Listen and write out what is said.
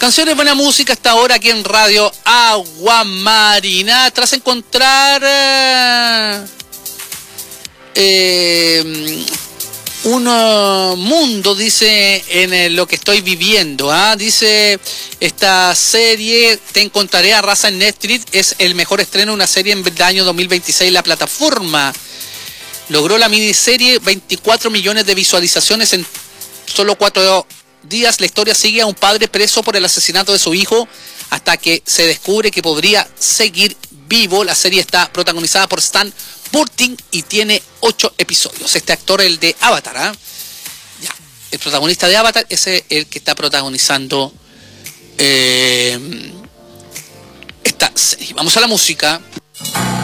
Canciones, buena música hasta ahora aquí en Radio Agua Marina. Tras encontrar un mundo, dice, en lo que estoy viviendo. Dice, esta serie, Te encontraré a raza en Netflix, es el mejor estreno de una serie en el año 2026. La plataforma logró la miniserie 24 millones de visualizaciones en solo 4 días. La historia sigue a un padre preso por el asesinato de su hijo hasta que se descubre que podría seguir vivo. La serie está protagonizada por Stan Burting y tiene 8 episodios. Este actor, el de Avatar, ya, el protagonista de Avatar, ese es el que está protagonizando esta serie. Vamos a la música.